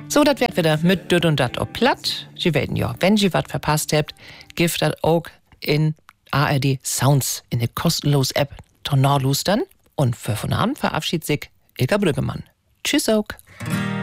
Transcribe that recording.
So, das wird wieder mit Düt und Dat ob platt. Sie werden ja, wenn Sie was verpasst habt, gibt das auch in ARD Sounds in der kostenlosen App Tornado lustern. Und für von Abend verabschiedet sich Ilka Brüggemann. Tschüss auch.